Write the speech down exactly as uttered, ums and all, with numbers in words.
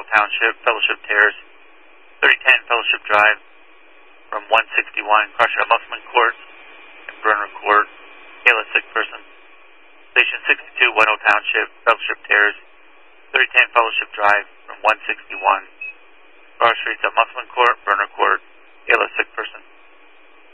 Township, Fellowship Terrace, thirty ten Fellowship Drive, from one sixty-one, Crusher at Musselman Court and Brenner Court, Kayla, sick person. Station sixty-two, White Oak Township, Fellowship Terrace, thirty ten Fellowship Drive, from one sixty-one, Cross Streets at Musselman Court, Brenner Court, Kayla, sick person.